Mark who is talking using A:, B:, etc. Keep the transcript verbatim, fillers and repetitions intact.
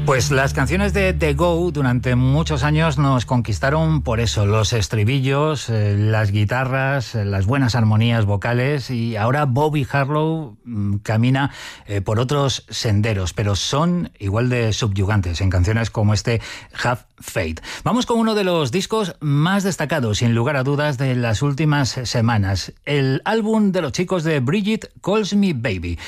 A: Pues las canciones de The Go durante muchos años nos conquistaron por eso, los estribillos, eh, las guitarras, eh, las buenas armonías vocales, y ahora Bobby Harlow mm, camina eh, por otros senderos, pero son igual de subyugantes en canciones como este Have Faith. Vamos con uno de los discos más destacados, sin lugar a dudas, de las últimas semanas, el álbum de los chicos de Bridget Calls Me Baby.